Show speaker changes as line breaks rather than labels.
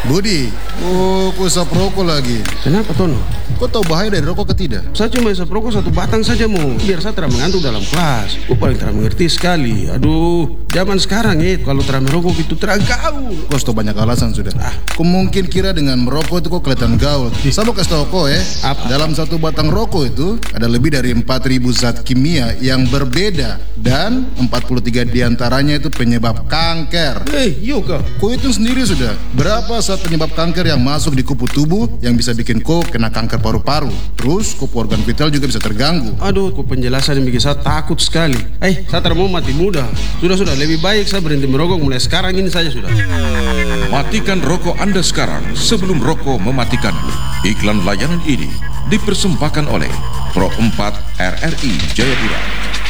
Budi, kau isap rokok lagi.
Kenapa Tono?
Kau tahu bahaya dari rokok ke tidak?
Saya cuma isap rokok 1 batang saja mau, biar saya tidak mengantuk dalam kelas. Kau paling tidak mengerti sekali. Aduh, zaman sekarang kalau tidak merokok itu tidak gaul.
Kau sudah banyak alasan sudah. Kau mungkin kira dengan merokok itu kau kelihatan gaul. Saya mau kasih tahu kau
Apa?
dalam 1 batang rokok itu ada lebih dari 4.000 zat kimia yang berbeda dan 43 diantaranya itu penyebab kanker.
Iya kah?
Kau hitung sendiri sudah berapa zat penyebab kanker yang masuk di kupu tubuh yang bisa bikin kau kena kanker paru-paru. Terus kupu organ vital juga bisa terganggu.
Aduh, kok penjelasan yang bikin saya takut sekali. Saya tidak mau mati muda. Sudah, lebih baik saya berhenti merokok mulai sekarang ini saja sudah.
Matikan rokok Anda sekarang sebelum rokok mematikan. Iklan layanan ini dipersembahkan oleh Pro 4 RRI Jayapura.